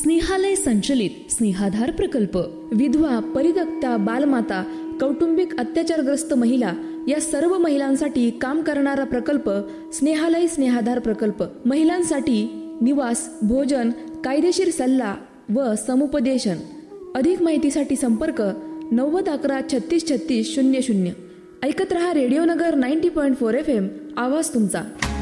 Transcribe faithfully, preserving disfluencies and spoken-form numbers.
स्नेहालय संचलित स्नेहाधार प्रकल्प विधवा, परित्यक्ता, बालमाता, कौटुंबिक अत्याचारग्रस्त महिला या सर्व महिलांसाठी काम करणारा प्रकल्प स्नेहालय स्नेहाधार प्रकल्प. महिलांसाठी निवास, भोजन, कायदेशीर सल्ला व समुपदेशन. अधिक माहितीसाठी संपर्क नव्वद अकरा छत्तीस छत्तीस शून्य शून्य. ऐकत रहा रेडिओ नगर ninety point four F M. आवाज तुमचा.